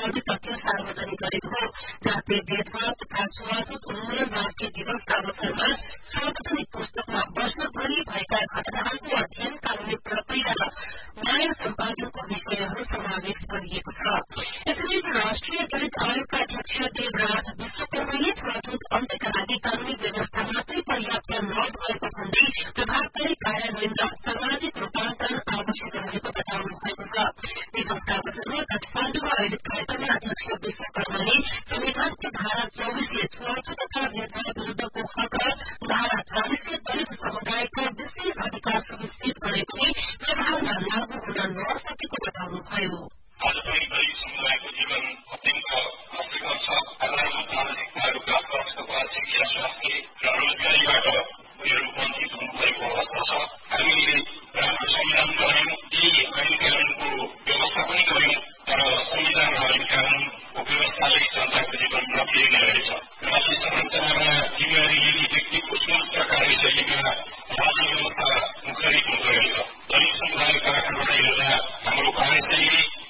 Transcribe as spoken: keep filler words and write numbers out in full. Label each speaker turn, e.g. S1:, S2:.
S1: सम्बन्धित तथ्य सार्वजनिक गरेको हो। जातीय भेदभाव तथा छुवाछुत उन्मूलन राष्ट्रिय दिवसका अवसरमा सार्वजनिक पुस्तकमा वर्षभरि भएका घटनाहरूको अध्ययन, कानूनी प्रक्रिया र न्याय सम्पादनको विषयहरू समावेश गरिएको छ। यसैबीच राष्ट्रिय दलित आयोगका अध्यक्ष देवराज विश्वकर्माले छुवाछुत अन्त्यका लागि कानूनी व्यवस्था मात्रै पर्याप्त नभएको भन्दै प्रभावकारी कार्यान्वयन र सामाजिक रूपान्तरण आवश्यक रहेको बताउनु भएको छ। दिवसका अवसरमा काठमाडौँमा आयोजित कार्यक्रममा अध्यक्ष विश्वकर्माले संविधानको धारा चौबिसले छुवाछुत तथा भेदभाव विरूद्धको हक र धारा चालिसले दलित समुदायका विशेष अधिकार सुनिश्चित गरे पनि प्रभावमा लागू हुन नसकेको बताउनुभयो।
S2: आज पनि दलित समुदायको जीवन अत्यन्त असुरक्षित छ। आधारभूत आवश्यकताहरू विकास तथा शिक्षा, स्वास्थ्य र रोजगारीबाट उनीहरू वञ्चित हुनुभएको अवस्था छ। हामीले राम्रो संविधान बनायौं, ती ऐन कानूनको व्यवस्था पनि गर्यौं, तर संविधान र ऐन कानूनको व्यवस्थाले जनताको जीवन नफेर्ने रहेछ। राज्य संरचनामा जिम्मेवारी लिने व्यक्तिको सोच र कार्यशैलीमा राज्य व्यवस्था मुखरित हुँदो रहेछ। दलित समुदायका आँखाबाट हेर्दा हाम्रो कार्यशैली